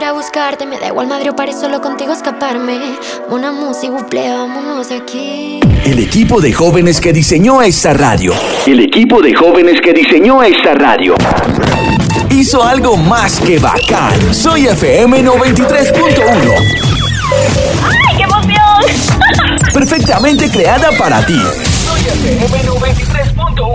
ir a buscarte. Me da igual madre o paré solo contigo escaparme. Una música, buple, vámonos de aquí. El equipo de jóvenes que diseñó esta radio. El equipo de jóvenes que diseñó esta radio hizo algo más que bacán. Soy FM 93.1. ¡Ay, qué emoción! Perfectamente creada para ti. Soy FM 93.1.